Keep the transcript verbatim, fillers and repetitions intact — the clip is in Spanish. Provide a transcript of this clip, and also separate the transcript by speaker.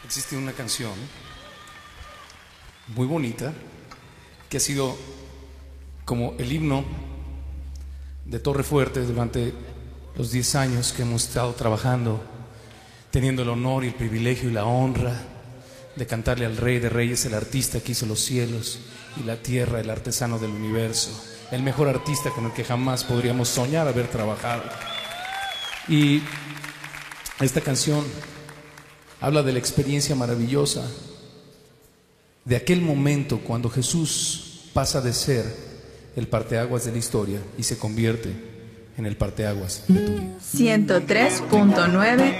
Speaker 1: existe una canción muy bonita que ha sido como el himno de Torre Fuerte durante los diez años que hemos estado trabajando, teniendo el honor y el privilegio y la honra de cantarle al Rey de Reyes, el artista que hizo los cielos y la tierra, el artesano del universo, el mejor artista con el que jamás podríamos soñar haber trabajado. Y esta canción habla de la experiencia maravillosa de aquel momento cuando Jesús pasa de ser el parteaguas de la historia y se convierte en el parteaguas de tu vida.
Speaker 2: ciento tres punto nueve